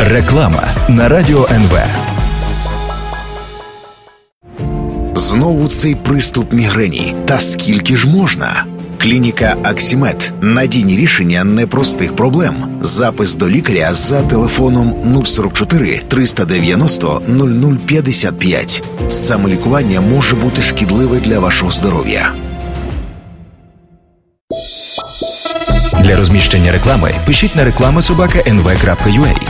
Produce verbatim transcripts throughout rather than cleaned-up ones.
Реклама на Радіо ен ве. Знову цей приступ мігрені. Та скільки ж можна? Клініка Аксімед. Надійні рішення непростих проблем. Запис до лікаря за телефоном нуль сорок чотири триста дев'яносто нуль нуль п'ятдесят п'ять. Самолікування може бути шкідливе для вашого здоров'я. Для розміщення реклами пишіть на реклама собака ен ве крапка ю а.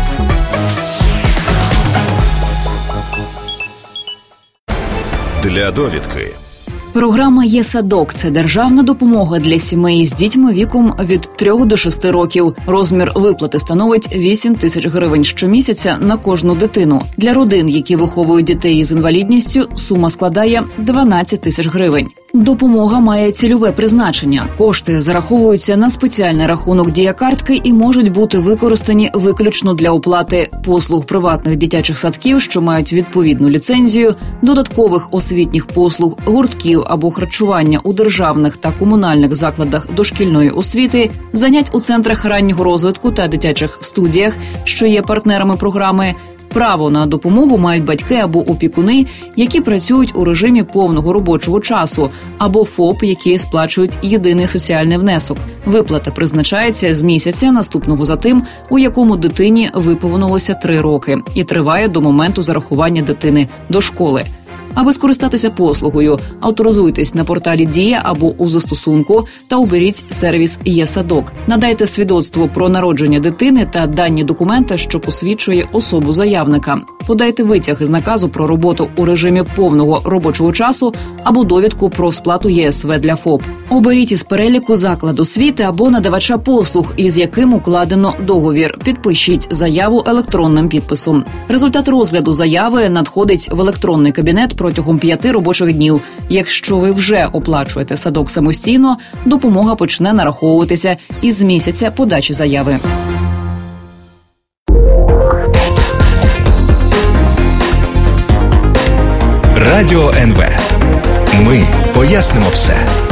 Для довідки. Програма «Є-садок» – це державна допомога для сімей з дітьми віком від трьох до шести років. Розмір виплати становить вісім тисяч гривень щомісяця на кожну дитину. Для родин, які виховують дітей із інвалідністю, сума складає дванадцять тисяч гривень. Допомога має цільове призначення. Кошти зараховуються на спеціальний рахунок дія-картки і можуть бути використані виключно для оплати послуг приватних дитячих садків, що мають відповідну ліцензію, додаткових освітніх послуг, гуртків або харчування у державних та комунальних закладах дошкільної освіти, занять у центрах раннього розвитку та дитячих студіях, що є партнерами програми. Право на допомогу мають батьки або опікуни, які працюють у режимі повного робочого часу, або ФОП, які сплачують єдиний соціальний внесок. Виплата призначається з місяця, наступного за тим, у якому дитині виповнилося три роки, і триває до моменту зарахування дитини до школи. Аби скористатися послугою, авторизуйтесь на порталі «Дія» або у застосунку та оберіть сервіс «Є-садок». Надайте свідоцтво про народження дитини та дані документа, що посвідчує особу заявника. Подайте витяг із наказу про роботу у режимі повного робочого часу або довідку про сплату є ес ве для ФОП. Оберіть із переліку заклад освіти або надавача послуг, із яким укладено договір. Підпишіть заяву електронним підписом. Результат розгляду заяви надходить в електронний кабінет протягом п'яти робочих днів. Якщо ви вже оплачуєте садок самостійно, допомога почне нараховуватися із місяця подачі заяви. Радіо ен ве. Ми пояснимо все.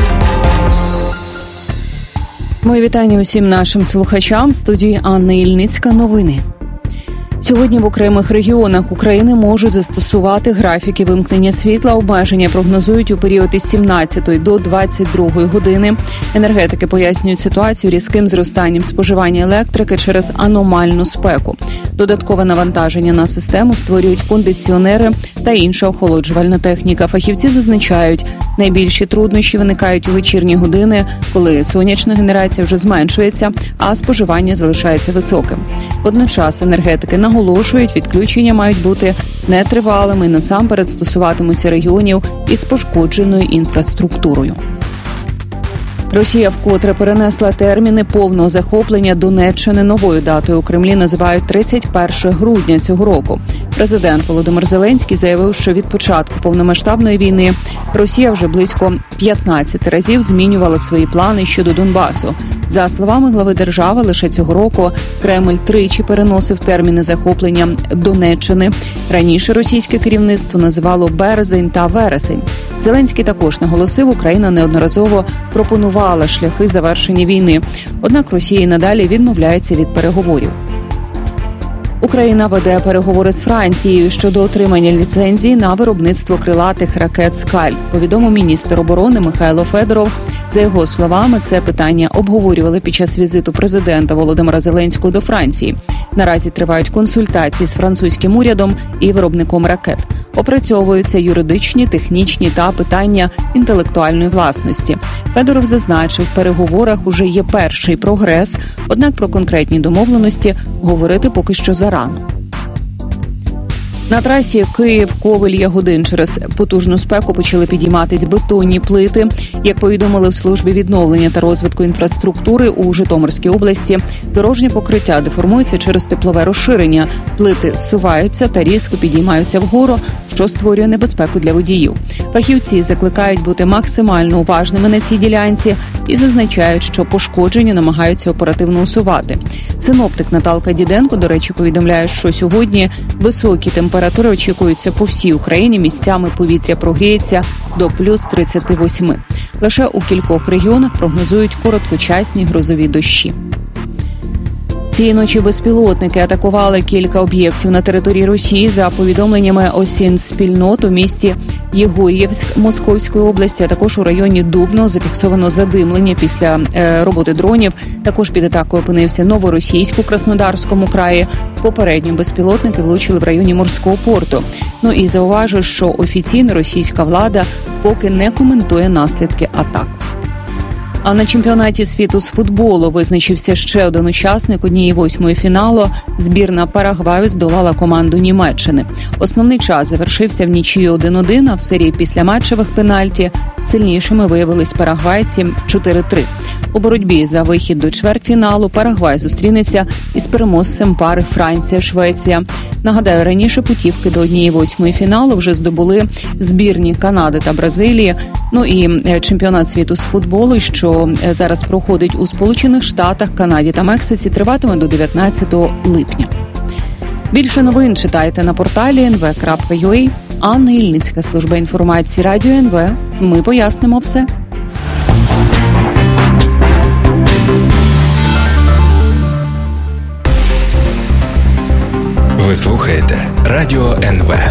Мої вітання усім нашим слухачам. В студії Анна Ільницька. Новини. Сьогодні в окремих регіонах України можуть застосувати графіки вимкнення світла. Обмеження прогнозують у період із сімнадцятої до двадцять другої години. Енергетики пояснюють ситуацію різким зростанням споживання електрики через аномальну спеку. Додаткове навантаження на систему створюють кондиціонери та інша охолоджувальна техніка. Фахівці зазначають, найбільші труднощі виникають у вечірні години, коли сонячна генерація вже зменшується, а споживання залишається високим. Водночас енергетики наголошують, відключення мають бути нетривалими, насамперед стосуватимуться регіонів із пошкодженою інфраструктурою. Росія вкотре перенесла терміни повного захоплення Донеччини. Новою датою у Кремлі називають тридцять перше грудня цього року. Президент Володимир Зеленський заявив, що від початку повномасштабної війни Росія вже близько п'ятнадцять разів змінювала свої плани щодо Донбасу. За словами глави держави, лише цього року Кремль тричі переносив терміни захоплення Донеччини. Раніше російське керівництво називало березень та вересень. Зеленський також наголосив, Україна неодноразово пропонувала шляхи завершення війни. Однак Росія і надалі відмовляється від переговорів. Україна веде переговори з Францією щодо отримання ліцензії на виробництво крилатих ракет «Скальп», повідомив міністр оборони Михайло Федоров. За його словами, це питання обговорювали під час візиту президента Володимира Зеленського до Франції. Наразі тривають консультації з французьким урядом і виробником ракет. Опрацьовуються юридичні, технічні та питання інтелектуальної власності. Федоров зазначив, в переговорах уже є перший прогрес, однак про конкретні домовленості говорити поки що зарано. На трасі Київ-Ковель-Ягодин через потужну спеку почали підійматись бетонні плити. Як повідомили в службі відновлення та розвитку інфраструктури у Житомирській області, дорожнє покриття деформується через теплове розширення. Плити зсуваються та різко підіймаються вгору, що створює небезпеку для водіїв. Фахівці закликають бути максимально уважними на цій ділянці і зазначають, що пошкодження намагаються оперативно усувати. Синоптик Наталка Діденко, до речі, повідомляє, що сьогодні високі температури очікуються по всій Україні, місцями повітря прогріється до плюс тридцять вісім. Лише у кількох регіонах прогнозують короткочасні грозові дощі. Цієї ночі безпілотники атакували кілька об'єктів на території Росії. За повідомленнями осінспільнот у місті Єгор'євськ Московської області, а також у районі Дубно зафіксовано задимлення після е, роботи дронів. Також під атакою опинився Новоросійськ у Краснодарському краї. Попередньо безпілотники влучили в районі морського порту. Ну і зауважу, що офіційно російська влада поки не коментує наслідки атак. А на чемпіонаті світу з футболу визначився ще один учасник однієї восьмої фіналу. Збірна Парагваю здолала команду Німеччини. Основний час завершився в нічию один-один, а в серії післяматчевих пенальті сильнішими виявились парагвайці чотири три. У боротьбі за вихід до чвертьфіналу Парагвай зустрінеться із переможцем пари Франція-Швеція. Нагадаю, раніше путівки до однієї восьмої фіналу вже здобули збірні Канади та Бразилії. Ну і чемпіонат світу з футболу, що зараз проходить у Сполучених Штатах, Канаді та Мексиці, триватиме до дев'ятнадцятого липня. Більше новин читайте на порталі ен ве крапка ю а. Анна Ільницька, служба інформації Радіо ен ве. Ми пояснимо все. Ви слухаєте Радіо ен ве.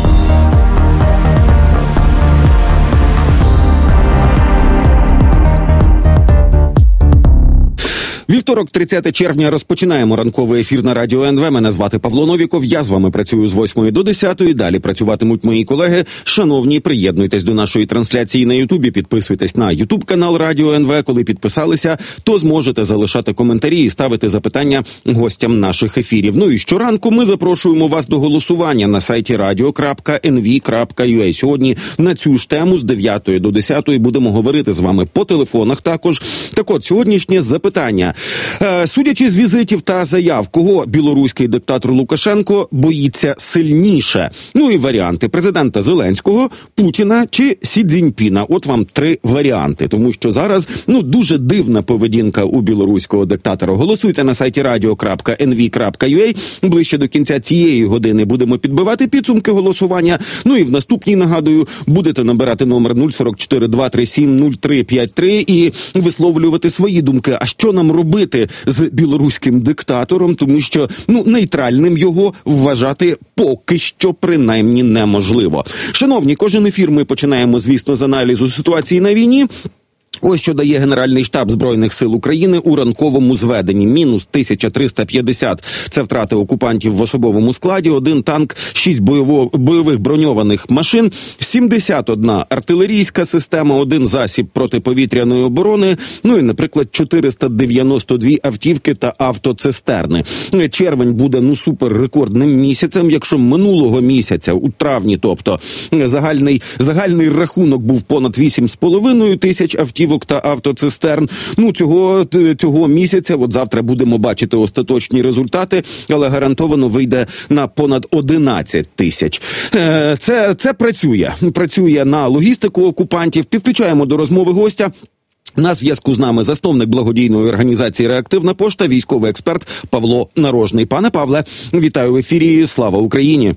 Вівторок, тридцяте червня, розпочинаємо ранковий ефір на Радіо ен ве. Мене звати Павло Новіков, я з вами працюю з восьмої до десятої, далі працюватимуть мої колеги. Шановні, приєднуйтесь до нашої трансляції на Ютубі, підписуйтесь на Ютуб-канал Радіо ен ве. Коли підписалися, то зможете залишати коментарі і ставити запитання гостям наших ефірів. Ну і щоранку ми запрошуємо вас до голосування на сайті радіо крапка ен ве крапка ю а. Сьогодні на цю ж тему з дев'ятої до десятої будемо говорити з вами по телефонах також. Так от, сьогоднішнє запитання. Судячи з візитів та заяв, кого білоруський диктатор Лукашенко боїться сильніше? Ну і варіанти: президента Зеленського, Путіна чи Сі Цзіньпіна. От вам три варіанти, тому що зараз ну дуже дивна поведінка у білоруського диктатора. Голосуйте на сайті радіо крапка ен ве крапка ю а. Ближче до кінця цієї години будемо підбивати підсумки голосування. Ну і в наступній, нагадую, будете набирати номер нуль сорок чотири два три сім нуль три п'ять три і висловлювати свої думки. А що нам робити з білоруським диктатором, тому що ну нейтральним його вважати поки що принаймні неможливо. Шановні, кожен ефір ми починаємо, звісно, з аналізу ситуації на війні. Ось що дає Генеральний штаб Збройних сил України у ранковому зведенні. Мінус тисяча триста п'ятдесят – це втрати окупантів в особовому складі, один танк, шість бойово, бойових броньованих машин, сімдесят одна артилерійська система, один засіб протиповітряної оборони, ну і, наприклад, чотириста дев'яносто дві автівки та автоцистерни. Червень буде, ну, суперрекордним місяцем, якщо минулого місяця, у травні, тобто, загальний, загальний рахунок був понад вісім з половиною тисяч автівок та автоцистерн. Ну, цього, цього місяця, от завтра будемо бачити остаточні результати, але гарантовано вийде на понад одинадцять тисяч. Це, це працює. Працює на логістику окупантів. Підключаємо до розмови гостя. На зв'язку з нами засновник благодійної організації «Реактивна пошта», військовий експерт Павло Нарожний. Пане Павле, вітаю в ефірі. Слава Україні!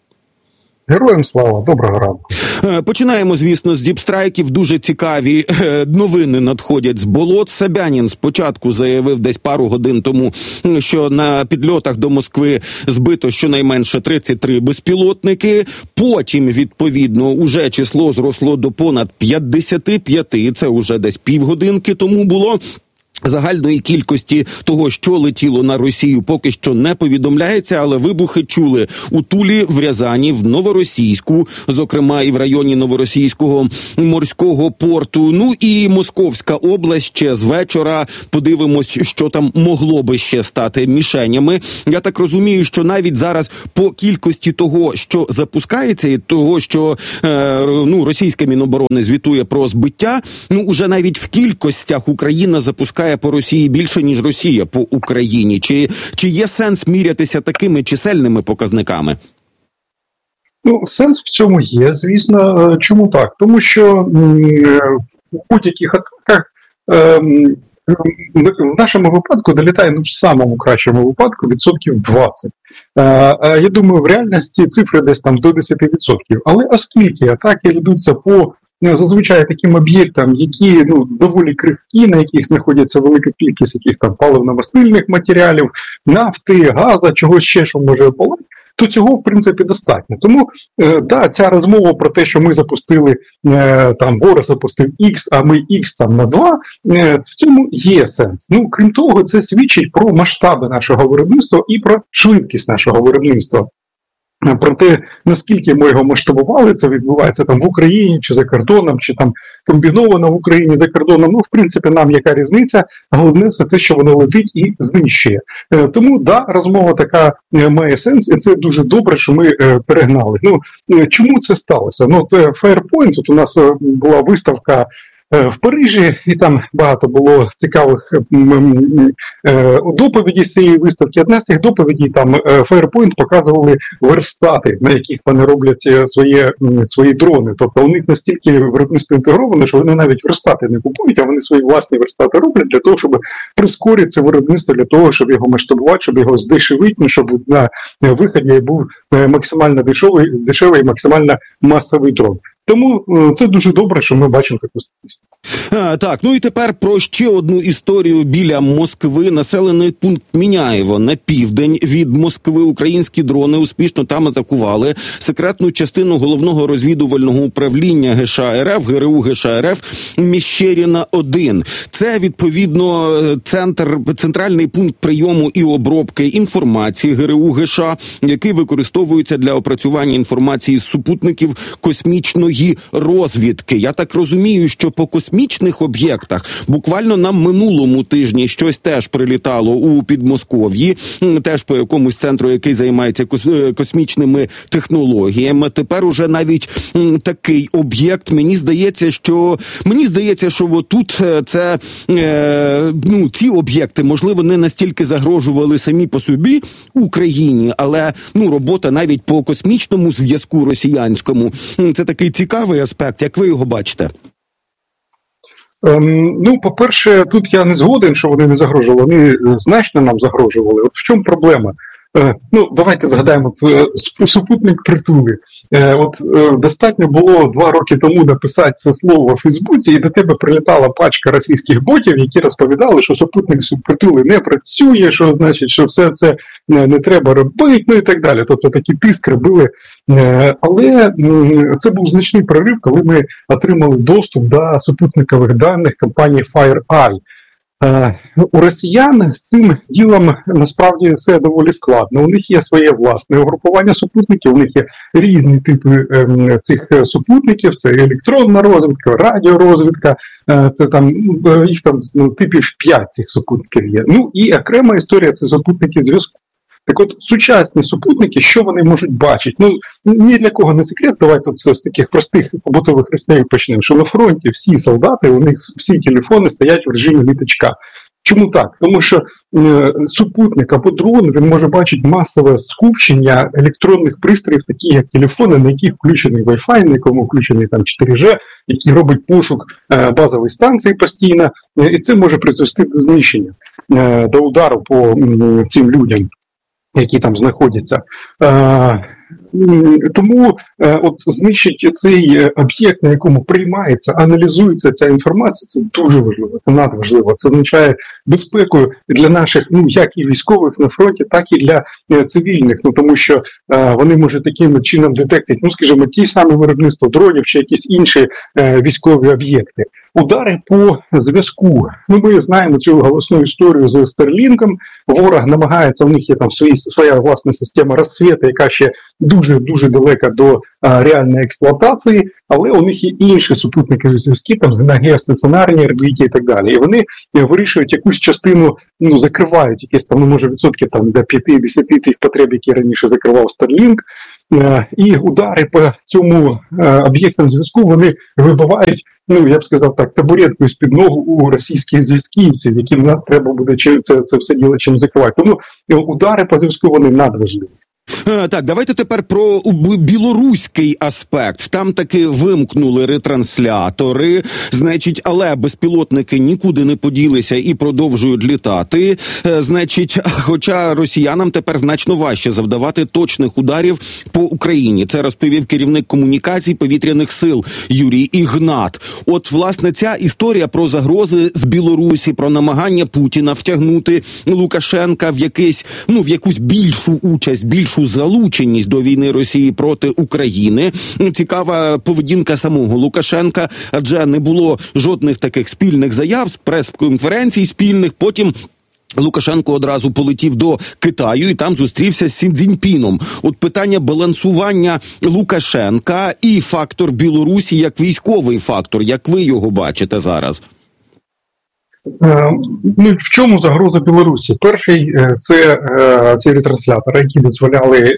Героям слава, доброго ранку. Починаємо, звісно, з діпстрайків. Дуже цікаві новини надходять з болот. Собянін спочатку заявив десь пару годин тому, що на підльотах до Москви збито щонайменше тридцять три безпілотники. Потім, відповідно, уже число зросло до понад п'ятдесят п'ять. Це уже десь півгодинки тому було. Загальної кількості того, що летіло на Росію, поки що не повідомляється, але вибухи чули у Тулі, в Рязані, в Новоросійську, зокрема і в районі Новоросійського морського порту. Ну і Московська область ще з вечора. Подивимось, що там могло би ще стати мішенями. Я так розумію, що навіть зараз по кількості того, що запускається, і того, що е, ну, російське Міноборони звітує про збиття, ну, уже навіть в кількостях Україна запускає по Росії більше, ніж Росія по Україні. Чи, чи є сенс мірятися такими чисельними показниками? Ну, сенс в цьому є, звісно. Чому так? Тому що в будь-яких атаках в нашому випадку долітає, ну, в самому кращому випадку, відсотків двадцять. Я думаю, в реальності цифри десь там до десять відсотків. Але оскільки атаки ведуться по зазвичай таким об'єктам, які ну, доволі крихкі, на яких знаходиться велика кількість якихось там паливно-мастильних матеріалів, нафти, газу, чогось ще, що може опалити, то цього, в принципі, достатньо. Тому, е, да, ця розмова про те, що ми запустили, е, там, Бора запустив X, а ми X там на два, е, в цьому є сенс. Ну, крім того, це свідчить про масштаби нашого виробництва і про швидкість нашого виробництва. Про те, наскільки ми його масштабували, це відбувається там в Україні, чи за кордоном, чи там комбіновано в Україні за кордоном. Ну, в принципі, нам яка різниця, головне це те, що воно летить і знищує. Тому, да, розмова така має сенс, і це дуже добре, що ми перегнали. Ну, чому це сталося? Ну, це Firepoint, тут у нас була виставка в Парижі, і там багато було цікавих доповідей з цієї виставки. Одна з тих доповідей, там Firepoint показували верстати, на яких вони роблять свої, свої дрони. Тобто у них настільки виробництво інтегроване, що вони навіть верстати не купують, а вони свої власні верстати роблять для того, щоб прискорити це виробництво, для того, щоб його масштабувати, щоб його здешевити, щоб на виході був максимально дешевий, дешевий і максимально масовий дрон. Тому це дуже добре, що ми бачимо таку статистику. А, так, ну і тепер про ще одну історію біля Москви. Населений пункт Міняєво на південь від Москви. Українські дрони успішно там атакували секретну частину головного розвідувального управління ГШ РФ, ГРУ ГШ РФ Міщеріна один. Це, відповідно, центр, центральний пункт прийому і обробки інформації ГРУ ГШ, який використовується для опрацювання інформації з супутників космічної розвідки. Я так розумію, що по космічних об'єктах буквально на минулому тижні щось теж прилітало у Підмосков'ї, теж по якомусь центру, який займається космічними технологіями. Тепер уже навіть такий об'єкт, мені здається, що мені здається, що отут це е, ну, ці об'єкти, можливо, не настільки загрожували самі по собі Україні, але ну, робота навіть по космічному зв'язку росіянському, це такий цікавий аспект. Як ви його бачите? Ем, ну, по-перше, тут я не згоден, що вони не загрожували. Вони значно нам загрожували. От в чому проблема? Е, ну, давайте згадаємо, це супутник притули. Е, от е, достатньо було два роки тому написати це слово в Фейсбуці, і до тебе прилітала пачка російських ботів, які розповідали, що супутник притули не працює, що значить, що все це не, не треба робити, ну і так далі. Тобто такі тиск робили. Е, але е, це був значний прорив, коли ми отримали доступ до супутникових даних компанії FireEye. У росіян з цим ділом насправді все доволі складно. У них є своє власне угрупування супутників, у них є різні типи цих супутників, це електронна розвідка, радіорозвідка, це там, їх там ну, типів п'ять цих супутників є. Ну і окрема історія – це супутники зв'язку. Так от, сучасні супутники, що вони можуть бачити? Ну, ні для кого не секрет, давайте от з таких простих побутових речей почнемо, що на фронті всі солдати, у них всі телефони стоять в режимі літачка. Чому так? Тому що е, супутник або дрон, він може бачити масове скупчення електронних пристроїв, такі як телефони, на яких включений Wi-Fi, на якому включений там чотири джі, який робить пошук е, базової станції постійно, е, і це може призвести до знищення, е, до удару по е, цим людям, які там знаходяться. Е, тому е, от знищити цей об'єкт, на якому приймається, аналізується ця інформація, це дуже важливо, це надважливо. Це означає безпеку для наших, ну, як і військових на фронті, так і для е, цивільних, ну, тому що е, вони можуть таким чином детектити, ну, скажімо, ті самі виробництво дронів чи якісь інші е, військові об'єкти. Удари по зв'язку. Ну, ми знаємо цю голосну історію з Старлінком. Ворог намагається, у них є там свої, своя власна система розсвіту, яка ще дуже-дуже далека до а, реальної експлуатації, але у них є інші супутники зв'язки, там на геостаціонарні орбіті і так далі. І вони вирішують якусь частину, ну, закривають якісь там, ну, може, відсотків там до п'ять-десять тих потреб, які раніше закривав Starlink. І удари по цьому об'єктам зв'язку, вони вибивають, ну, я б сказав так, табуреткою з-під ногу у російських зв'язківців, яким треба буде це, це все діло чим закривати. Тому удари по зв'язку, вони надважливі. Так, давайте тепер про білоруський аспект. Там таки вимкнули ретранслятори, значить, але безпілотники нікуди не поділися і продовжують літати. Значить, хоча росіянам тепер значно важче завдавати точних ударів по Україні. Це розповів керівник комунікацій повітряних сил Юрій Ігнат. От, власне, ця історія про загрози з Білорусі, про намагання Путіна втягнути Лукашенка в якийсь, ну, в якусь більшу участь, більшу залученість до війни Росії проти України. Цікава поведінка самого Лукашенка, адже не було жодних таких спільних заяв, прес-конференцій спільних. Потім Лукашенко одразу полетів до Китаю і там зустрівся з Сі Цзіньпіном. От питання балансування Лукашенка і фактор Білорусі як військовий фактор, як ви його бачите зараз? Ну, в чому загроза Білорусі? Перший – це ці ретранслятори, які дозволяли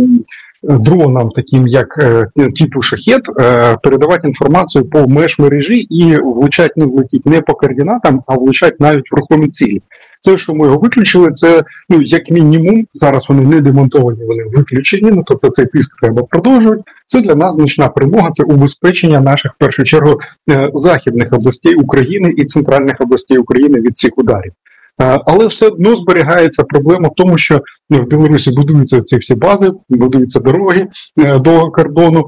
дронам, таким як типу «Шахет», передавати інформацію по межмережі і влучати, не влетіть не по координатам, а влучати навіть в рухомі цілі. Це, що ми його виключили, це, ну, як мінімум, зараз вони не демонтовані, вони виключені, ну, тобто цей тиск треба продовжувати. Це для нас значна перемога, це убезпечення наших, в першу чергу, західних областей України і центральних областей України від цих ударів. Але все одно зберігається проблема в тому, що в Білорусі будуються ці всі бази, будуються дороги до кордону,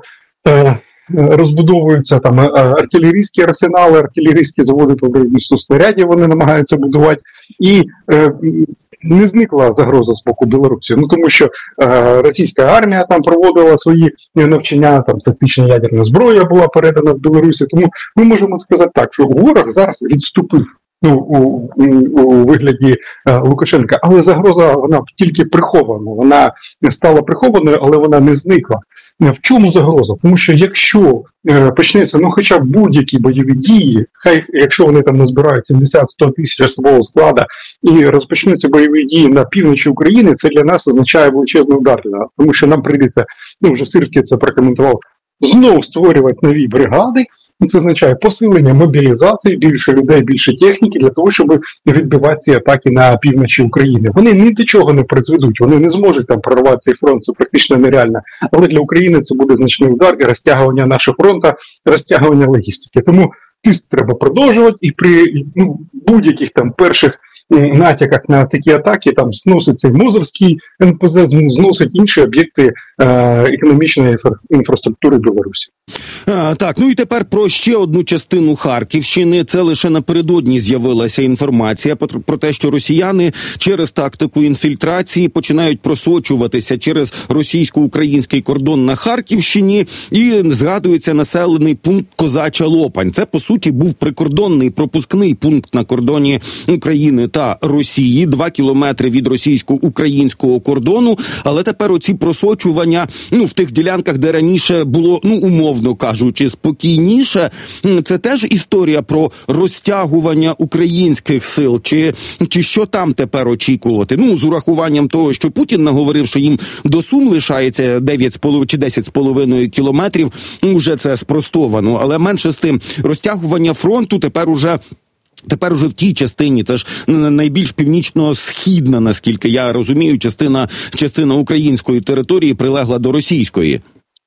розбудовуються там артилерійські арсенали, артилерійські заводи по виробництву снарядів вони намагаються будувати. І е, не зникла загроза з боку Білорусі. Ну, тому що е, російська армія там проводила свої навчання, там тактична ядерна зброя була передана в Білорусі. Тому ми можемо сказати так, що ворог зараз відступив, ну, у, у, у вигляді е, Лукашенка, але загроза, вона тільки прихована. Вона стала прихованою, але вона не зникла. В чому загроза? Тому що якщо е, почнеться, ну, хоча б будь-які бойові дії, хай, якщо вони там назбирають сімдесят-сто тисяч особового складу і розпочнуться бойові дії на півночі України, це для нас означає величезний удар для нас. Тому що нам прийдеться, ну, вже Сирський це прокоментував, знову створювати нові бригади. Це означає посилення мобілізації, більше людей, більше техніки для того, щоб відбивати ці атаки на півночі України. Вони ні до чого не призведуть, вони не зможуть там прорвати цей фронт, це практично нереально. Але для України це буде значний удар і розтягування нашого фронту, розтягування логістики. Тому тиск треба продовжувати і при, ну, будь-яких там перших натяках на такі атаки там зносить цей Мозерський ен пе зет, зносить інші об'єкти е, економічної інфраструктури Білорусі. А, так, ну і тепер про ще одну частину Харківщини. Це лише напередодні з'явилася інформація про, про те, що росіяни через тактику інфільтрації починають просочуватися через російсько-український кордон на Харківщині, і згадується населений пункт Козача Лопань. Це, по суті, був прикордонний пропускний пункт на кордоні України та Росії, два кілометри від російсько-українського кордону, але тепер оці просочування, ну, в тих ділянках, де раніше було, ну, умовно кажучи, спокійніше, це теж історія про розтягування українських сил, чи, чи що там тепер очікувати? Ну, з урахуванням того, що Путін наговорив, що їм до Сум лишається дев'ять чи десять з половиною кілометрів, вже це спростовано, але менше з тим, розтягування фронту тепер уже Тепер уже в тій частині, це ж найбільш північно-східна, наскільки я розумію, частина, частина української території прилегла до російської.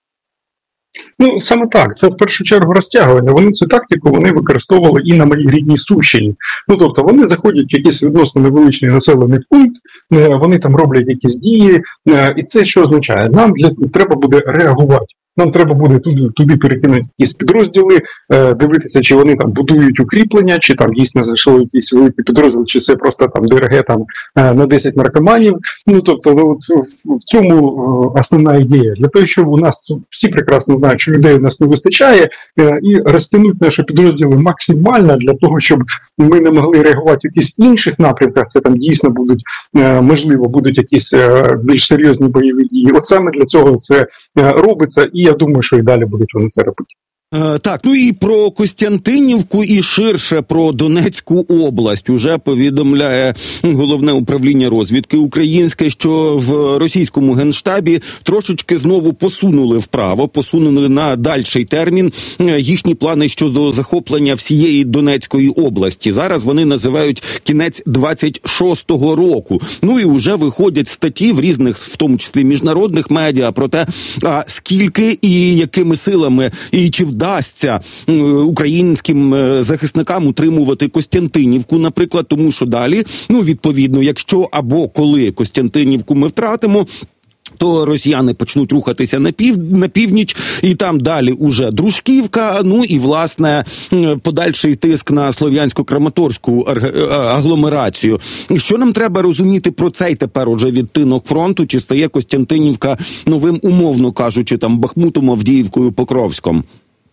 Ну, саме так. Це в першу чергу розтягування. Вони цю тактику вони використовували і на моїй рідній Сумщині. Ну, тобто вони заходять в якийсь відносно невеличкий населений пункт, вони там роблять якісь дії, і це що означає? Нам для, треба буде реагувати. Нам треба буде туди, туди перекинути якісь підрозділи, е, дивитися, чи вони там будують укріплення, чи там дійсно зайшли якісь великі підрозділи, чи це просто там ДРГ там, е, на десять наркоманів. Ну, тобто, ну, в цьому е, основна ідея. Для того, щоб у нас всі прекрасно знають, що людей у нас не вистачає, е, і розтягнути наші підрозділи максимально для того, щоб ми не могли реагувати в якісь інших напрямках, це там дійсно будуть, е, можливо, будуть якісь е, більш серйозні бойові дії. От саме для цього це е, робиться, і я думаю, що і далі будуть вони це робити. Е, так, ну і про Костянтинівку і ширше про Донецьку область уже повідомляє Головне управління розвідки українське, що в російському генштабі трошечки знову посунули вправо, посунули на дальший термін їхні плани щодо захоплення всієї Донецької області. Зараз вони називають кінець двадцять шостого року. Ну і вже виходять статті в різних, в тому числі міжнародних медіа, про те, а скільки і якими силами, і чи вдасться українським захисникам утримувати Костянтинівку, наприклад, тому що далі, ну, відповідно, якщо або коли Костянтинівку ми втратимо, то росіяни почнуть рухатися на пів на північ, і там далі уже Дружківка, ну і, власне, подальший тиск на Слов'янсько-Краматорську агломерацію. Що нам треба розуміти про цей тепер уже відтинок фронту? Чи стає Костянтинівка новим, умовно кажучи, там Бахмутом, Авдіївкою, Покровськом?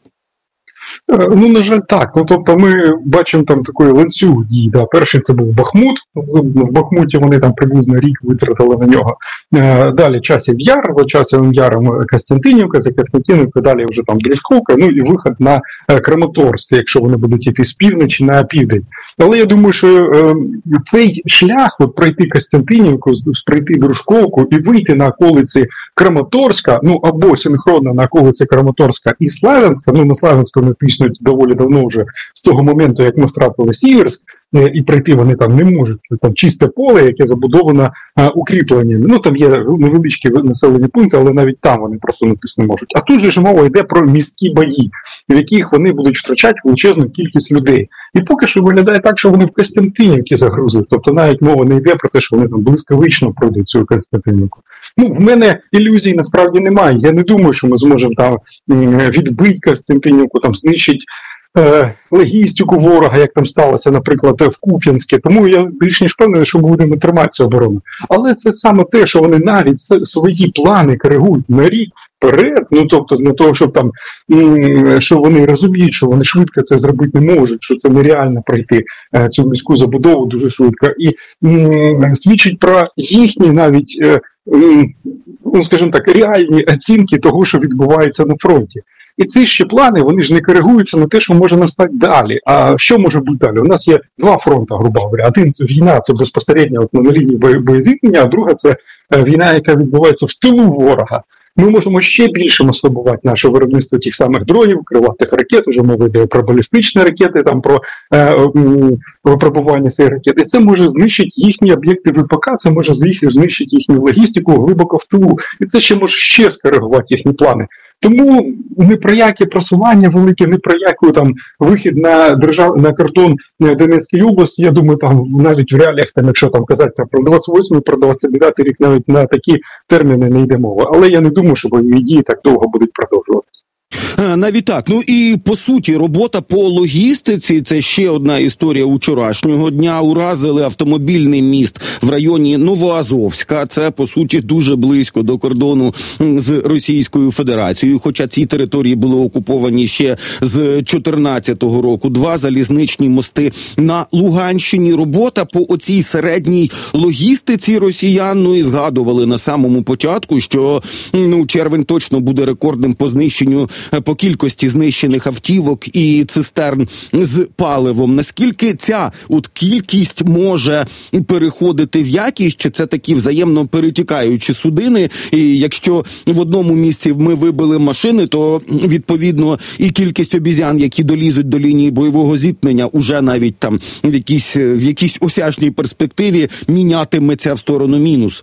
Ну, на жаль, так. Ну, тобто ми бачимо там такий ланцюг дій. Да. Перший це був Бахмут. В Бахмуті вони там приблизно рік витратили на нього. Далі Часів Яр, за Часовим Яром Костянтинівка, за Костянтинівкою далі вже там Дружковка, ну і вихід на Краматорськ, якщо вони будуть йти з півночі на південь. Але я думаю, що цей шлях, от пройти Костянтинівку, пройти Дружковку і вийти на околиці Краматорська, ну або синхронно на околиці Краматорська і Славянська, ну на Славянську вони тиснуть доволі давно вже з того моменту, як ми втратили Сіверськ, і пройти вони там не можуть. Там чисте поле, яке забудовано а, укріпленнями. Ну там є невеличкі населені пункти, але навіть там вони просто натиснути не можуть. А тут же ж мова йде про міські бої, в яких вони будуть втрачати величезну кількість людей. І поки що виглядає так, що вони в Костянтинівці загрузили. Тобто навіть мова не йде про те, що вони там блискавично пройдуть цю Костянтинівку. Ну, в мене ілюзій насправді немає. Я не думаю, що ми зможемо там відбити Костянтинівку, там знищити е, логістику ворога, як там сталося, наприклад, в Куп'янське. Тому я більш ніж впевнений, що ми будемо тримати цю оборону. Але це саме те, що вони навіть свої плани коригують на рік вперед, ну тобто для того, щоб там, що вони розуміють, що вони швидко це зробити не можуть, що це нереально пройти цю міську забудову дуже швидко. І свідчить про їхні навіть, ну скажімо так, реальні оцінки того, що відбувається на фронті. І ці ще плани, вони ж не коригуються на те, що може настати далі. А що може бути далі? У нас є два фронти, грубо говоря. Один – це війна, це безпосередньо от на лінії боєзіткнення, а друга – це війна, яка відбувається в тилу ворога. Ми можемо ще більше масштабувати наше виробництво тих самих дронів, крилатих ракет, вже мова йде про балістичні ракети, там про е, випробування цієї ракети. І це може знищити їхні об'єкти ВПК, це може знищити їхню логістику глибоко в тилу. І це ще може ще скоригувати їхні плани. Тому ні про яке просування велике, ні про яку там вихід на держав на кордон Донецької області, я думаю, там навіть в реаліях, там, якщо там казати про двадцять восьмий, про двадцять дев'ятий рік, навіть на такі терміни не йде мова. Але я не думаю, що бойові дії так довго будуть продовжуватися. Навіть так. Ну і, по суті, робота по логістиці – це ще одна історія учорашнього дня. Уразили автомобільний міст в районі Новоазовська. Це, по суті, дуже близько до кордону з Російською Федерацією. Хоча ці території були окуповані ще з чотирнадцятого року. Два залізничні мости на Луганщині. Робота по оцій середній логістиці росіян, ну і згадували на самому початку, що ну червень точно буде рекордним по знищенню по кількості знищених автівок і цистерн з паливом. Наскільки ця от кількість може переходити в якість, чи це такі взаємно перетікаючі судини? І якщо в одному місці ми вибили машини, то відповідно і кількість обізян, які долізуть до лінії бойового зіткнення, уже навіть там в якійсь, в якійсь осяжній перспективі мінятиметься в сторону мінус.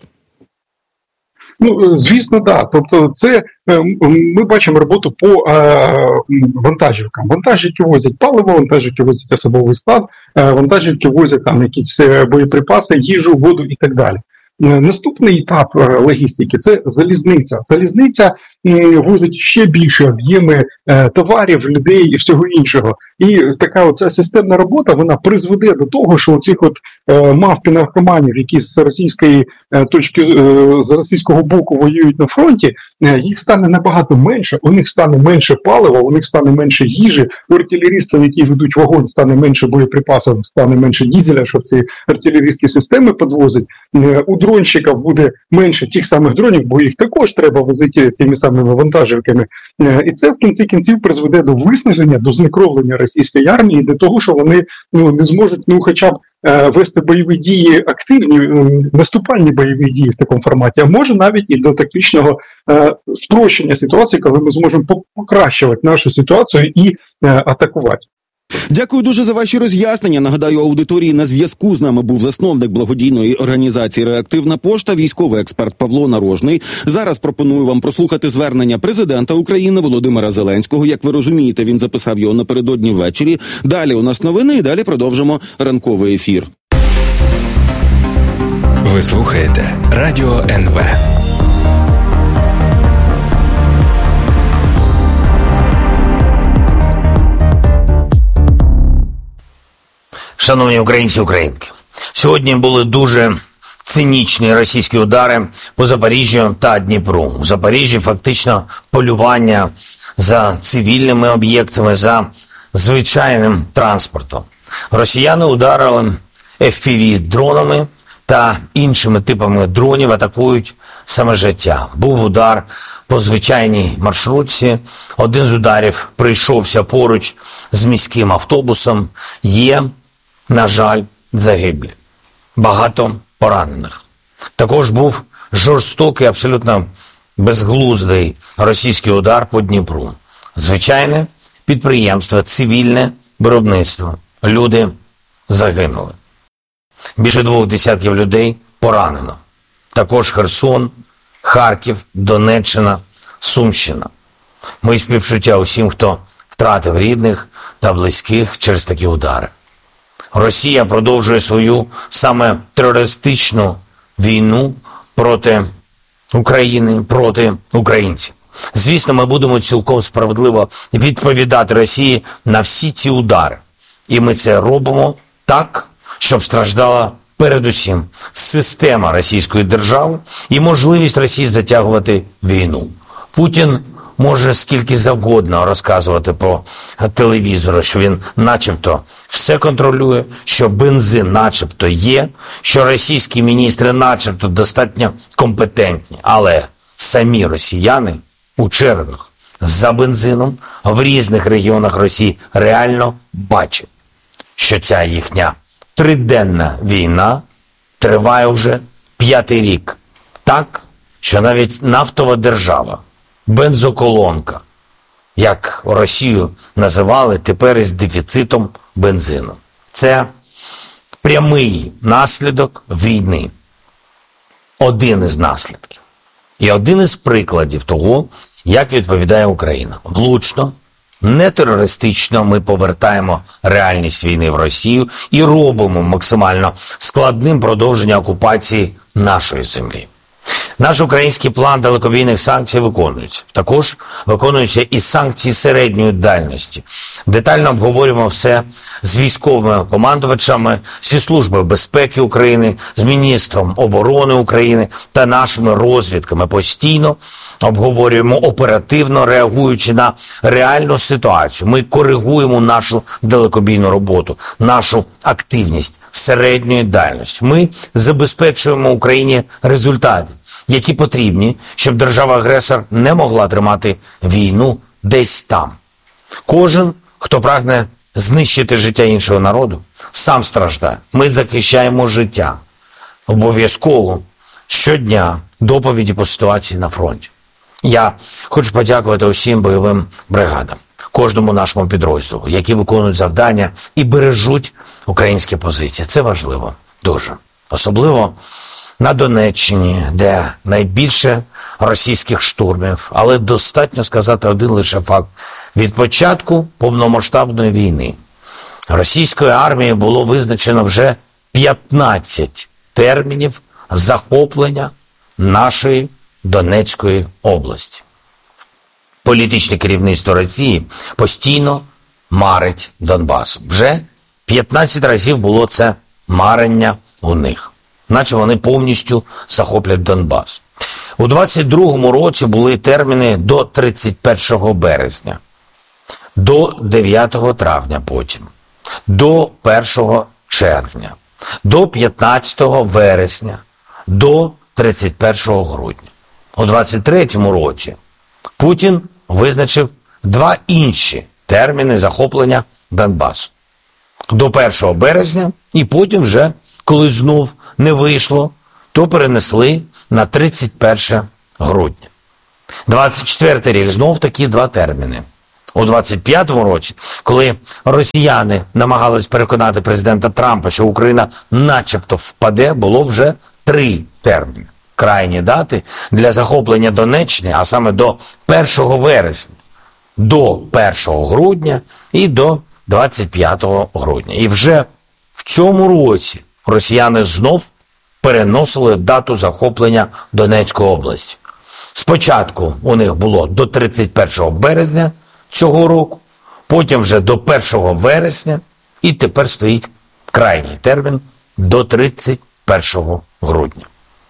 Ну, звісно, так. Тобто це ми бачимо роботу по е, вантажівкам. Вантажівки возять паливо, вантажівки возять особовий склад, е, вантажівки возять там якісь боєприпаси, їжу, воду і так далі. Наступний етап логістики – це залізниця. Залізниця возить ще більше об'єми товарів, людей і всього іншого. І така оця системна робота, вона призведе до того, що оцих от мавпі-наркоманів, які з російської точки, з російського боку воюють на фронті, їх стане набагато менше, у них стане менше палива, у них стане менше їжі, у артилерістів, які ведуть вогонь, стане менше боєприпасів, стане менше дізеля, щоб ці артилерійські системи підвозять. У дронщиків буде менше тих самих дронів, бо їх також треба возити ті міста самими вантажівками. І це в кінці кінців призведе до виснаження, до знекровлення російської армії, до того, що вони ну, не зможуть ну, хоча б вести бойові дії активні, наступальні бойові дії в такому форматі, а може навіть і до тактичного е, спрощення ситуації, коли ми зможемо покращувати нашу ситуацію і е, атакувати. Дякую дуже за ваші роз'яснення. Нагадаю, аудиторії, на зв'язку з нами був засновник благодійної організації «Реактивна пошта», військовий експерт Павло Нарожний. Зараз пропоную вам прослухати звернення президента України Володимира Зеленського. Як ви розумієте, він записав його напередодні ввечері. Далі у нас новини і далі продовжимо ранковий ефір. Ви слухаєте Радіо ен ве. Шановні українці і українки, сьогодні були дуже цинічні російські удари по Запоріжжю та Дніпру. У Запоріжжі фактично полювання за цивільними об'єктами, за звичайним транспортом. Росіяни ударили еф пі ві-дронами та іншими типами дронів, атакують саме життя. Був удар по звичайній маршрутці. Один з ударів прийшовся поруч з міським автобусом. Є, на жаль, загиблі. Багато поранених. Також був жорстокий, абсолютно безглуздий російський удар по Дніпру. Звичайне підприємство, цивільне виробництво. Люди загинули. Більше двох десятків людей поранено. Також Херсон, Харків, Донеччина, Сумщина. Мої співчуття усім, хто втратив рідних та близьких через такі удари. Росія продовжує свою саме терористичну війну проти України, проти українців. Звісно, ми будемо цілком справедливо відповідати Росії на всі ці удари. І ми це робимо так, щоб страждала передусім система російської держави і можливість Росії затягувати війну. Путін може скільки завгодно розказувати по телевізору, що він начебто все контролює, що бензин начебто є, що російські міністри начебто достатньо компетентні, але самі росіяни у чергах за бензином в різних регіонах Росії реально бачать, що ця їхня триденна війна триває вже п'ятий рік. Так, що навіть нафтова держава, бензоколонка, як Росію називали тепер із дефіцитом бензину. Це прямий наслідок війни. Один із наслідків. І один із прикладів того, як відповідає Україна. Влучно, не терористично ми повертаємо реальність війни в Росію і робимо максимально складним продовження окупації нашої землі. Наш український план далекобійних санкцій виконується. Також виконуються і санкції середньої дальності. Детально обговорюємо все з військовими командувачами, зі Службою безпеки України, з міністром оборони України та нашими розвідками. Постійно обговорюємо оперативно, реагуючи на реальну ситуацію. Ми коригуємо нашу далекобійну роботу, нашу активність середньої дальності. Ми забезпечуємо Україні результати, які потрібні, щоб держава-агресор не могла тримати війну десь там. Кожен, хто прагне знищити життя іншого народу, сам страждає. Ми захищаємо життя. Обов'язково щодня доповіді по ситуації на фронті. Я хочу подякувати усім бойовим бригадам, кожному нашому підрозділу, які виконують завдання і бережуть українські позиції. Це важливо дуже. Особливо на Донеччині, де найбільше російських штурмів, але достатньо сказати один лише факт. Від початку повномасштабної війни російською армією було визначено вже п'ятнадцять термінів захоплення нашої Донецької області. Політичне керівництво Росії постійно марить Донбас. Вже п'ятнадцять разів було це марення у них. Наче вони повністю захоплять Донбас. У двадцять другому році були терміни до тридцять першого березня, до дев'ятого травня потім, до першого червня, до п'ятнадцятого вересня, до тридцять першого грудня. У двадцять третьому році Путін визначив два інші терміни захоплення Донбасу. До першого березня, і потім вже, коли знов не вийшло, то перенесли на тридцять перше грудня. двадцять четвертий рік знов такі два терміни. У двадцять п'ятому році, коли росіяни намагались переконати президента Трампа, що Україна начебто впаде, було вже три терміни. Крайні дати для захоплення Донеччини, а саме до першого вересня, до першого грудня і до двадцять п'ятого грудня. І вже в цьому році росіяни знов переносили дату захоплення Донецької області. Спочатку у них було до тридцять першого березня цього року, потім вже до першого вересня, і тепер стоїть крайній термін до тридцять першого грудня.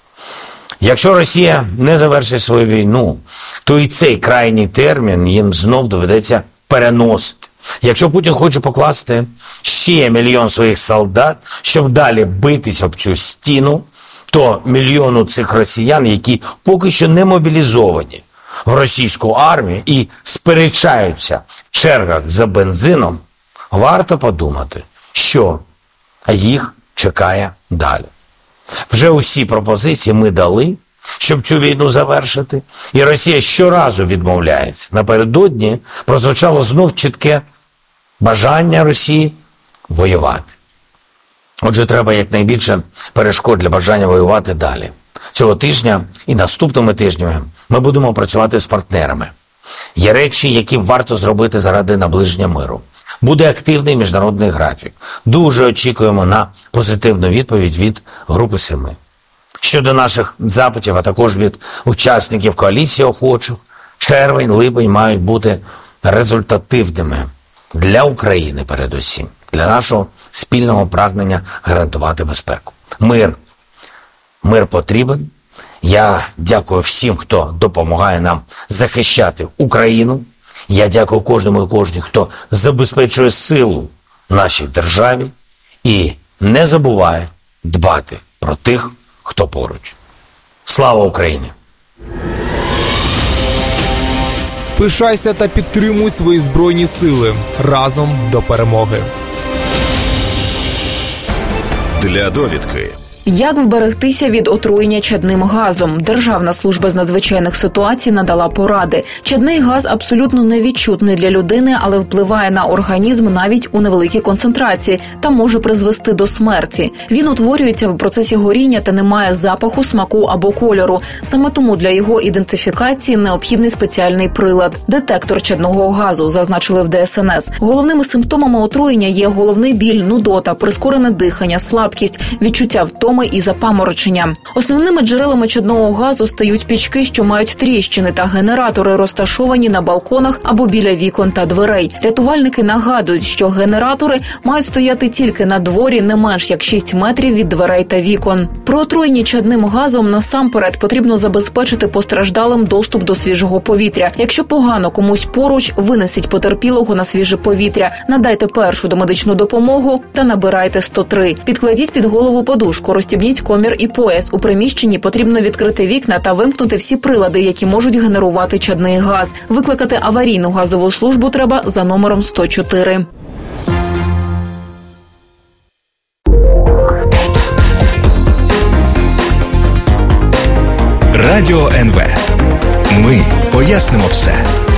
Якщо Росія не завершить свою війну, то і цей крайній термін їм знов доведеться переносити. Якщо Путін хоче покласти ще мільйон своїх солдат, щоб далі битись об цю стіну, то мільйону цих росіян, які поки що не мобілізовані в російську армію і сперечаються в чергах за бензином, варто подумати, що їх чекає далі. Вже усі пропозиції ми дали, щоб цю війну завершити, і Росія щоразу відмовляється. Напередодні прозвучало знов чітке бажання Росії воювати. Отже, треба якнайбільше перешкод для бажання воювати далі. Цього тижня і наступними тижнями ми будемо працювати з партнерами. Є речі, які варто зробити заради наближення миру. Буде активний міжнародний графік. Дуже очікуємо на позитивну відповідь від Групи Семи. Щодо наших запитів, а також від учасників коаліції охочих, червень, липень мають бути результативними для України передусім, для нашого спільного прагнення гарантувати безпеку. Мир. Мир потрібен. Я дякую всім, хто допомагає нам захищати Україну. Я дякую кожному і кожній, хто забезпечує силу нашій державі і не забуває дбати про тих, хто поруч. Слава Україні! Пишайся та підтримуй свої Збройні Сили. Разом до перемоги. Для довідки. Як вберегтися від отруєння чадним газом? Державна служба з надзвичайних ситуацій надала поради. Чадний газ абсолютно невідчутний для людини, але впливає на організм навіть у невеликій концентрації та може призвести до смерті. Він утворюється в процесі горіння та не має запаху, смаку або кольору. Саме тому для його ідентифікації необхідний спеціальний прилад – детектор чадного газу, зазначили в Де Ес Ен Ес. Головними симптомами отруєння є головний біль, нудота, прискорене дихання, слабкість, відчуття втоми і запаморочення. Основними джерелами чадного газу стають пічки, що мають тріщини, та генератори, розташовані на балконах або біля вікон та дверей. Рятувальники нагадують, що генератори мають стояти тільки на дворі не менш як шість метрів від дверей та вікон. Про отруєння чадним газом насамперед потрібно забезпечити постраждалим доступ до свіжого повітря. Якщо погано комусь поруч, винесіть потерпілого на свіже повітря, надайте першу домедичну допомогу та набирайте сто три. Підкладіть під голову подушку, розстібніть комір і пояс. У приміщенні потрібно відкрити вікна та вимкнути всі прилади, які можуть генерувати чадний газ. Викликати аварійну газову службу треба за номером сто чотири. Радіо ен ве. Ми пояснимо все.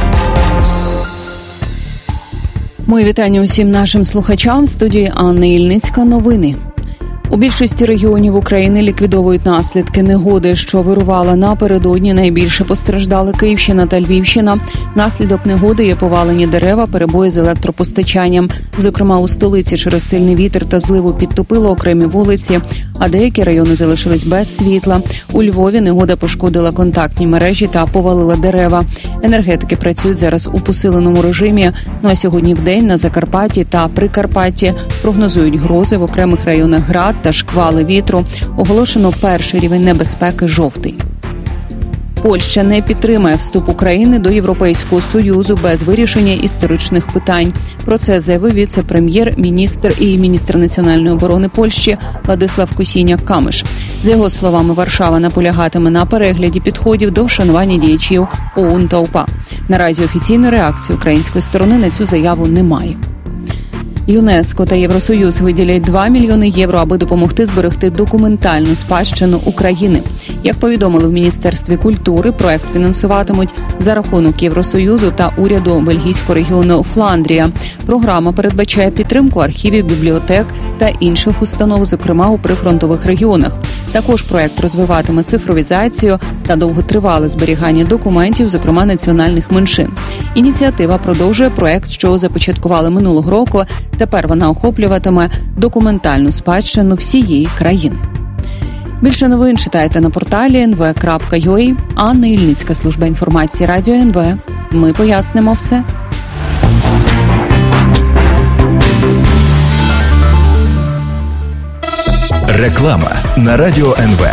Мої вітання усім нашим слухачам. В студії Анна Ільницька. Новини. У більшості регіонів України ліквідовують наслідки негоди, що вирувала напередодні. Найбільше постраждали Київщина та Львівщина. Наслідок негоди є повалені дерева, перебої з електропостачанням. Зокрема, у столиці через сильний вітер та зливу підтопило окремі вулиці, а деякі райони залишились без світла. У Львові негода пошкодила контактні мережі та повалила дерева. Енергетики працюють зараз у посиленому режимі. Ну а сьогодні вдень на Закарпатті та Прикарпатті прогнозують грози, в окремих районах град та шквали вітру. Оголошено перший рівень небезпеки – жовтий. Польща не підтримає вступ України до Європейського Союзу без вирішення історичних питань. Про це заявив віце-прем'єр-міністр і міністр національної оборони Польщі Владислав Косіняк-Камиш. За його словами, Варшава наполягатиме на перегляді підходів до вшанування діячів ОУН та УПА. Наразі офіційної реакції української сторони на цю заяву немає. ЮНЕСКО та Євросоюз виділять два мільйони євро, аби допомогти зберегти документальну спадщину України. Як повідомили в Міністерстві культури, проект фінансуватимуть за рахунок Євросоюзу та уряду бельгійського регіону Фландрія. Програма передбачає підтримку архівів, бібліотек та інших установ, зокрема у прифронтових регіонах. Також проект розвиватиме цифровізацію та довготривале зберігання документів, зокрема національних меншин. Ініціатива продовжує проект, що започаткували минулого року. Тепер вона охоплюватиме документальну спадщину всієї країни. Більше новин читайте на порталі ен ве крапка ю а. Анна Ільницька, служба інформації Радіо ен ве. Ми пояснимо все. Реклама на Радіо ен ве.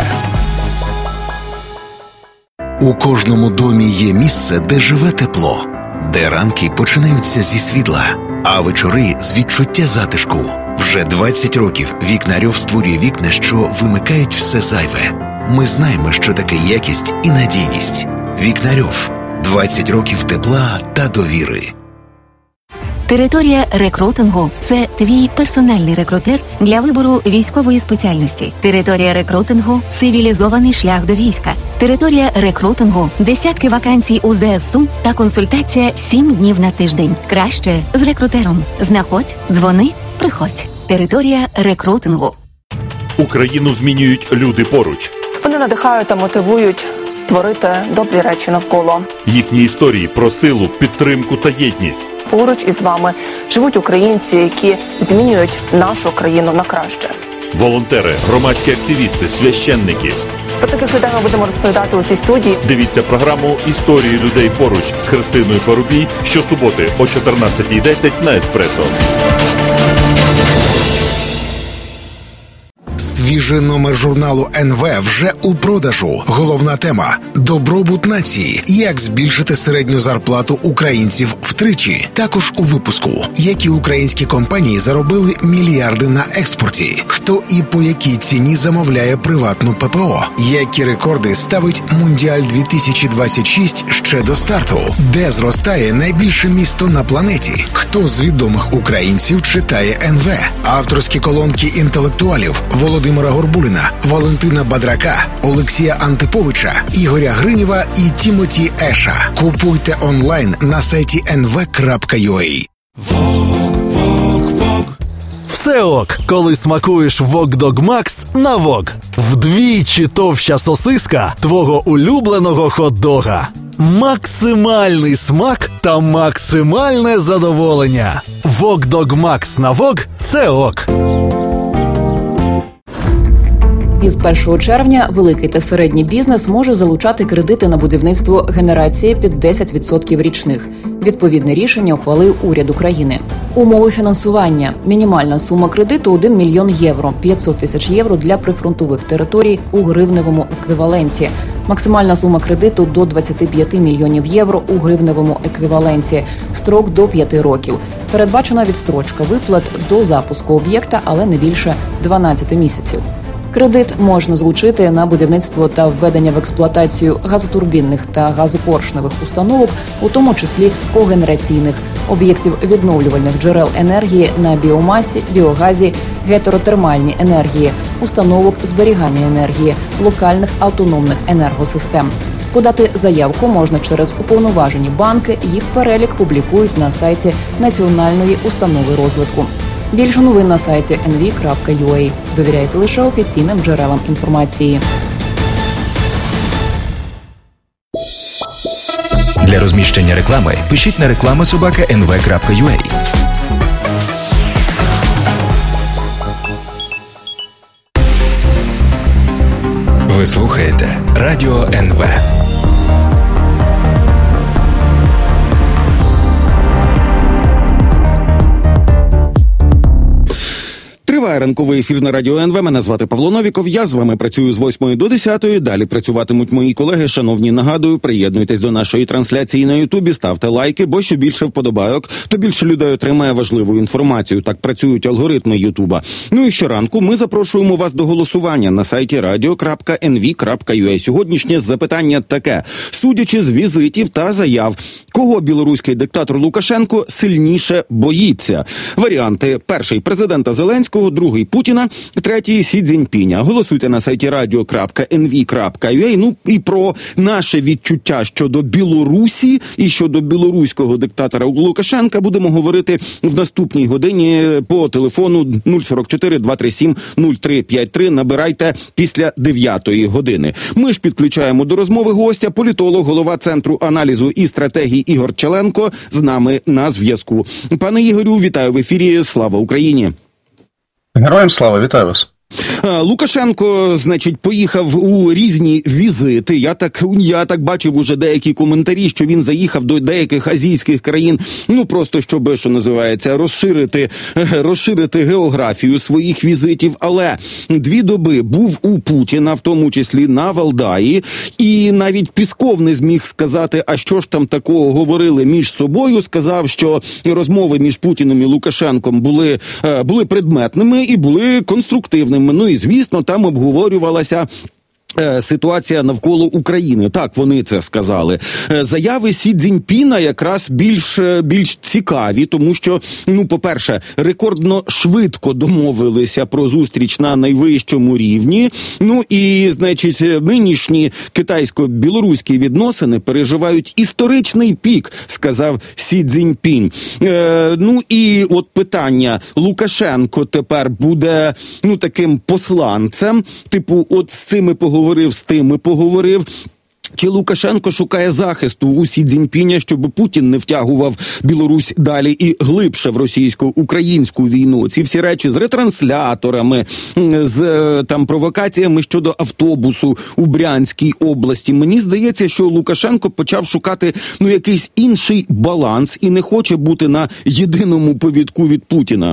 У кожному домі є місце, де живе тепло, де ранки починаються зі світла, а вечори з відчуття затишку. Вже двадцять років Вікнарьов створює вікна, що вимикають все зайве. Ми знаємо, що таке якість і надійність. Вікнарьов. двадцять років тепла та довіри. Територія рекрутингу – це твій персональний рекрутер для вибору військової спеціальності. Територія рекрутингу – цивілізований шлях до війська. Територія рекрутингу – десятки вакансій у зе ес у та консультація сім днів на тиждень. Краще з рекрутером. Знаходь, дзвони, приходь. Територія рекрутингу. Україну змінюють люди поруч. Вони надихають та мотивують творити добрі речі навколо. Їхні історії про силу, підтримку та єдність. Поруч із вами живуть українці, які змінюють нашу країну на краще. Волонтери, громадські активісти, священники. Про таких людей ми будемо розповідати у цій студії. Дивіться програму «Історії людей поруч» з Христиною Парубій щосуботи о чотирнадцятій десять на Еспресо. Свіжий номер журналу ен ве вже у продажу. Головна тема – добробут нації. Як збільшити середню зарплату українців втричі. Також у випуску. Які українські компанії заробили мільярди на експорті. Хто і по якій ціні замовляє приватну пе пе о. Які рекорди ставить Мундіаль дві тисячі двадцять шість ще до старту. Де зростає найбільше місто на планеті. Хто з відомих українців читає ен ве. Авторські колонки інтелектуалів Володимира Горбуліна, Валентина Бадрака, Олексія Антиповича, Ігоря Гринєва і Тімоті Еша. Купуйте онлайн на сайті ен ве крапка ю а. Все ок, коли смакуєш Вок Дог Макс на Вок. Вдвічі товща сосиска твого улюбленого хот-дога. Максимальний смак та максимальне задоволення. Вок Дог Макс на Вок – це ок. Із першого червня великий та середній бізнес може залучати кредити на будівництво генерації під десять відсотків річних. Відповідне рішення ухвалив уряд України. Умови фінансування. Мінімальна сума кредиту – один мільйон євро, п'ятсот тисяч євро для прифронтових територій у гривневому еквіваленті. Максимальна сума кредиту – до двадцять п'ять мільйонів євро у гривневому еквіваленті. Строк – до п'яти років. Передбачена відстрочка виплат до запуску об'єкта, але не більше дванадцяти місяців. Кредит можна залучити на будівництво та введення в експлуатацію газотурбінних та газопоршневих установок, у тому числі когенераційних, об'єктів відновлювальних джерел енергії на біомасі, біогазі, гетеротермальній енергії, установок зберігання енергії, локальних автономних енергосистем. Подати заявку можна через уповноважені банки, їх перелік публікують на сайті Національної установи розвитку. Більше новин на сайті ен ве крапка ю а. Довіряйте лише офіційним джерелам інформації. Для розміщення реклами пишіть на реклама собака ен ве крапка ю а. Ви слухаєте Радіо ен ве. Триває Триває ранковий ефір на радіо ен ве. Мене звати Павло Новіков. Я з вами працюю з восьмої до десятої. Далі працюватимуть мої колеги. Шановні, нагадую, приєднуйтесь до нашої трансляції на Ютубі, ставте лайки, бо що більше вподобайок, то більше людей отримає важливу інформацію. Так працюють алгоритми Ютуба. Ну і щоранку ми запрошуємо вас до голосування на сайті радіо крапка ен ві крапка ю а. Сьогоднішнє запитання таке. Судячи з візитів та заяв, кого білоруський диктатор Лукашенко сильніше боїться? Варіанти: перший – президента Зеленського, другий – Путіна, третій – Сі Цзіньпіня. Голосуйте на сайті радіо крапка ен ві крапка ю а. Ну і про наше відчуття щодо Білорусі і щодо білоруського диктатора Лукашенка будемо говорити в наступній годині по телефону нуль сорок чотири два три сім нуль три п'ять три. Набирайте після дев'ятої години. Ми ж підключаємо до розмови гостя, політолог, голова Центру аналізу і стратегії Ігор Челенко з нами на зв'язку. Пане Ігорю, вітаю в ефірі. Слава Україні! Героям слава, вітаю вас. Лукашенко, значить, поїхав у різні візити. Я так, я так бачив уже деякі коментарі, що він заїхав до деяких азійських країн, ну просто щоб, що називається, розширити, розширити географію своїх візитів. Але дві доби був у Путіна, в тому числі на Валдаї, і навіть Пісков не зміг сказати, а що ж там такого говорили між собою. Сказав, що розмови між Путіним і Лукашенком були, були предметними і були конструктивними. Ну і, звісно, там обговорювалася ситуація навколо України. Так, вони це сказали. Заяви Сі Цзіньпіна якраз більш, більш цікаві, тому що, ну, по-перше, рекордно швидко домовилися про зустріч на найвищому рівні. Ну і, значить, нинішні китайсько-білоруські відносини переживають історичний пік, сказав Сі Цзіньпін. Е, ну і от питання, Лукашенко тепер буде, ну, таким посланцем, типу, от з цими поговорили, Говорив з тими, поговорив. Чи Лукашенко шукає захисту у Сі Цзіньпіня, щоб Путін не втягував Білорусь далі і глибше в російсько-українську війну? Ці всі речі з ретрансляторами, з там провокаціями щодо автобусу у Брянській області. Мені здається, що Лукашенко почав шукати, ну, якийсь інший баланс і не хоче бути на єдиному повідку від Путіна.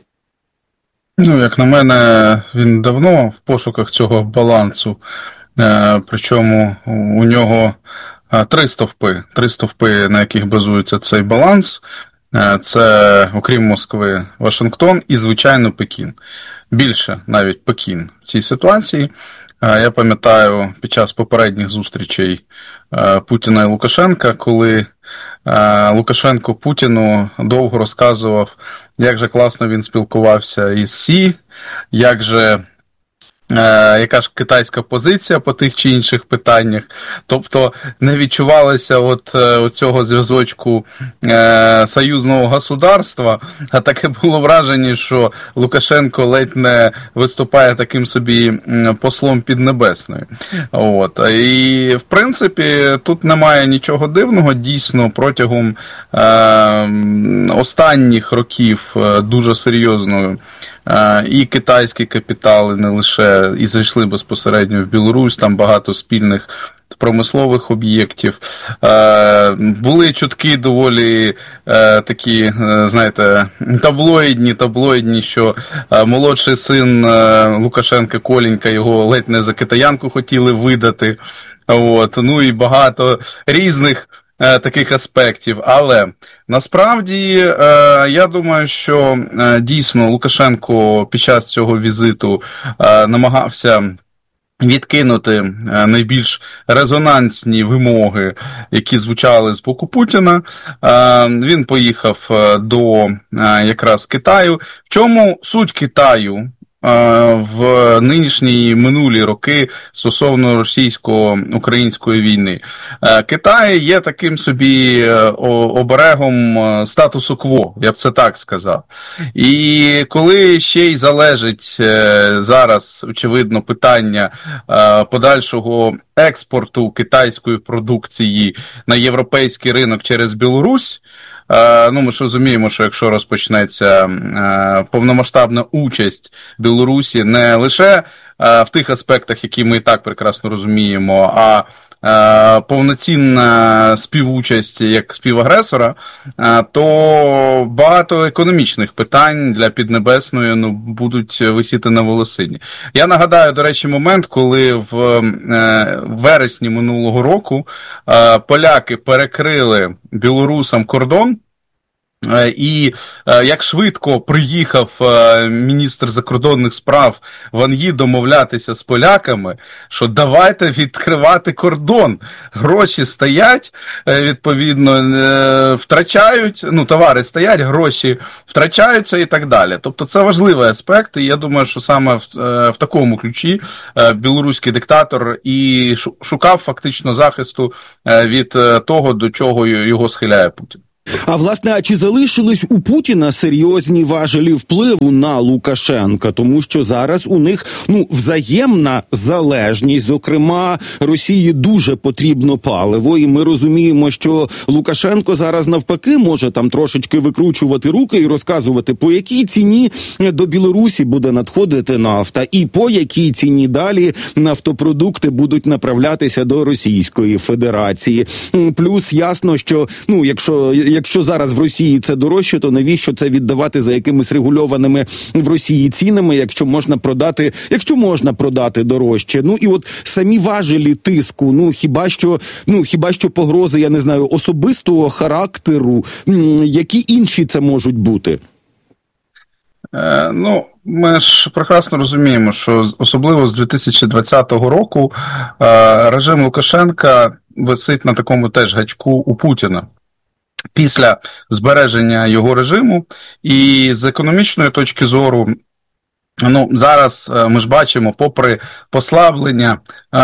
Ну, як на мене, він давно в пошуках цього балансу, е, причому у нього е, три стовпи, три стовпи, на яких базується цей баланс. Е, це, окрім Москви, Вашингтон і, звичайно, Пекін. Більше навіть Пекін в цій ситуації. Е, я пам'ятаю, під час попередніх зустрічей е, Путіна і Лукашенка, коли Лукашенко Путіну довго розказував, як же класно він спілкувався із Сі, як же, е, яка ж китайська позиція по тих чи інших питаннях. Тобто не відчувалося от, от цього зв'язочку е, союзного государства, а таке було враження, що Лукашенко ледь не виступає таким собі послом Піднебесною. От. І, в принципі, тут немає нічого дивного. Дійсно, протягом е, останніх років дуже серйозною і китайські капітали не лише і зайшли безпосередньо в Білорусь, там багато спільних промислових об'єктів. Були чутки доволі такі, знаєте, таблоїдні, таблоїдні, що молодший син Лукашенка Коленька його ледь не за китаянку хотіли видати. От. Ну і багато різних таких аспектів. Але насправді я думаю, що дійсно Лукашенко під час цього візиту намагався відкинути найбільш резонансні вимоги, які звучали з боку Путіна. Він поїхав до якраз Китаю. В чому суть Китаю в нинішні минулі роки стосовно російсько-української війни? Китай є таким собі оберегом статусу кво, я б це так сказав. І коли ще й залежить зараз, очевидно, питання подальшого експорту китайської продукції на європейський ринок через Білорусь, ну, ми ж розуміємо, що якщо розпочнеться повномасштабна участь Білорусі не лише в тих аспектах, які ми і так прекрасно розуміємо, а повноцінна співучасть як співагресора, то багато економічних питань для Піднебесної ну, будуть висіти на волосині. Я нагадаю, до речі, момент, коли в вересні минулого року поляки перекрили білорусам кордон, і як швидко приїхав міністр закордонних справ Ван Ї домовлятися з поляками, що давайте відкривати кордон. Гроші стоять, відповідно, втрачають, ну, товари стоять, гроші втрачаються і так далі. Тобто це важливий аспект, і я думаю, що саме в, в такому ключі білоруський диктатор і шукав фактично захисту від того, до чого його схиляє Путін. А, власне, а чи залишились у Путіна серйозні важелі впливу на Лукашенка? Тому що зараз у них, ну, взаємна залежність. Зокрема, Росії дуже потрібно паливо, і ми розуміємо, що Лукашенко зараз навпаки може там трошечки викручувати руки і розказувати, по якій ціні до Білорусі буде надходити нафта, і по якій ціні далі нафтопродукти будуть направлятися до Російської Федерації. Плюс ясно, що, ну, якщо... Якщо зараз в Росії це дорожче, то навіщо це віддавати за якимись регульованими в Росії цінами, якщо можна продати, якщо можна продати дорожче? Ну і от самі важелі тиску, ну хіба що, ну хіба що погрози, я не знаю, особистого характеру, які інші це можуть бути? Е, ну, ми ж прекрасно розуміємо, що особливо з дві тисячі двадцятого року е, режим Лукашенка висить на такому теж гачку у Путіна. Після збереження його режиму, і з економічної точки зору, ну, зараз ми ж бачимо, попри послаблення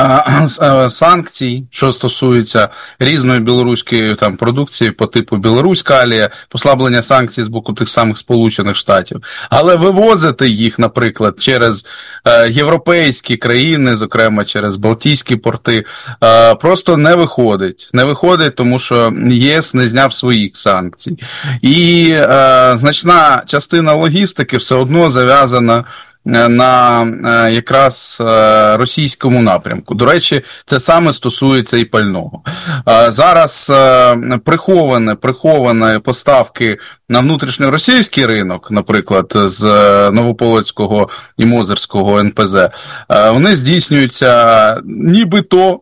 е, санкцій, що стосується різної білоруської там продукції по типу Білорусь-Калія, послаблення санкцій з боку тих самих Сполучених Штатів, але вивозити їх, наприклад, через е, європейські країни, зокрема через Балтійські порти, е, просто не виходить. Не виходить, тому що ЄС не зняв своїх санкцій. І е, значна частина логістики все одно зав'язана на якраз російському напрямку. До речі, те саме стосується і пального. Зараз приховане, приховані поставки на внутрішньоросійський ринок, наприклад, з Новополоцького і Мозирського ен пе зет, вони здійснюються нібито,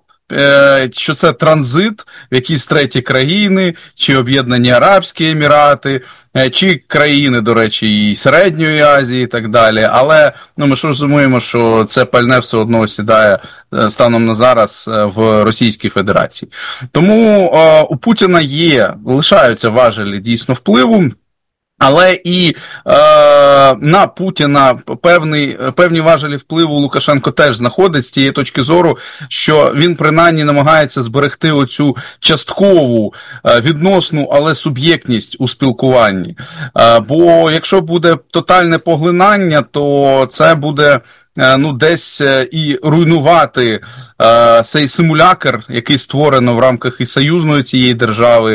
що це транзит в якісь треті країни, чи Об'єднані Арабські Емірати, чи країни, до речі, і Середньої Азії і так далі. Але ну, ми ж розуміємо, що це пальне все одно осідає станом на зараз в Російській Федерації. Тому о, у Путіна є, лишаються важелі дійсно впливу, але і е, на Путіна певний, певні важелі впливу Лукашенко теж знаходить з тієї точки зору, що він принаймні намагається зберегти оцю часткову е, відносну, але суб'єктність у спілкуванні. Е, бо якщо буде тотальне поглинання, то це буде ну, десь і руйнувати е, цей симулякр, який створено в рамках і союзної цієї держави,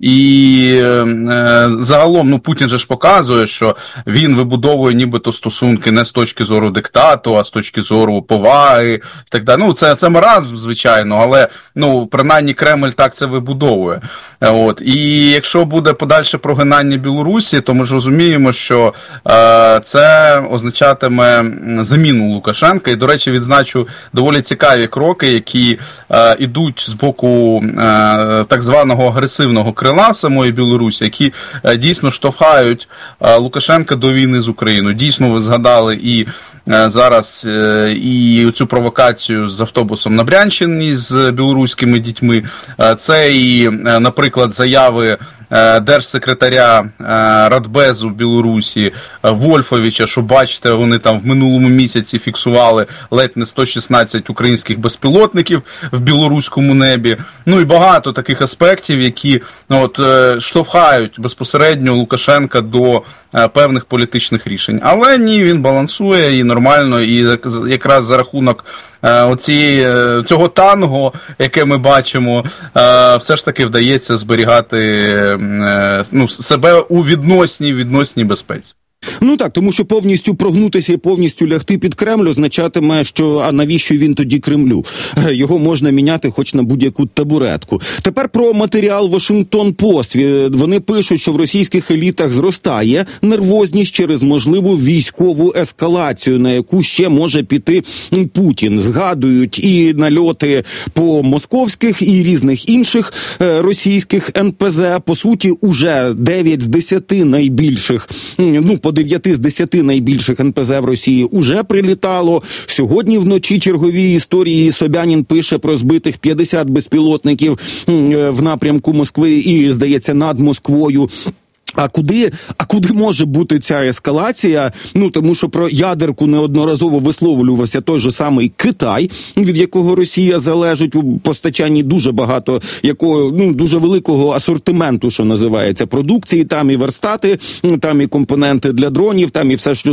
і е, загалом, ну, Путін же ж показує, що він вибудовує нібито стосунки не з точки зору диктату, а з точки зору поваги, і так далі. Ну, це, це маразм, звичайно, але, ну, принаймні Кремль так це вибудовує. От. І якщо буде подальше прогинання Білорусі, то ми ж розуміємо, що е, це означатиме заміну Лукашенка. І, до речі, відзначу доволі цікаві кроки, які е, ідуть з боку е, так званого агресивного крила самої Білорусі, які е, дійсно штовхають е, Лукашенка до війни з Україною. Дійсно, ви згадали і е, зараз е, і цю провокацію з автобусом на Брянщині з білоруськими дітьми. Е, це і, е, наприклад, заяви держсекретаря Радбезу Білорусі Вольфовича, що, бачите, вони там в минулому місяці фіксували ледь не сто шістнадцять українських безпілотників в білоруському небі. Ну і багато таких аспектів, які ну, от, штовхають безпосередньо Лукашенка до певних політичних рішень. Але ні, він балансує і нормально, і якраз за рахунок оцієї, цього танго, яке ми бачимо, все ж таки вдається зберігати ну, себе у відносній, відносній безпеці. Ну так, тому що повністю прогнутися і повністю лягти під Кремль означатиме, що а навіщо він тоді Кремлю? Його можна міняти хоч на будь-яку табуретку. Тепер про матеріал Вашингтон-Пост. Вони пишуть, що в російських елітах зростає нервозність через можливу військову ескалацію, на яку ще може піти Путін. Згадують і нальоти по московських і різних інших російських ен пе зе. По суті, уже дев'ять з десяти найбільших, ну, по дев'яти з десяти найбільших ен пе зе в Росії уже прилітало. Сьогодні вночі чергові історії. Собянін пише про збитих п'ятдесят безпілотників в напрямку Москви і, здається, над Москвою. А куди, а куди може бути ця ескалація? Ну, тому що про ядерку неодноразово висловлювався той же самий Китай, від якого Росія залежить у постачанні дуже багато, якого, ну, дуже великого асортименту, що називається, продукції. Там і верстати, там і компоненти для дронів, там і все, що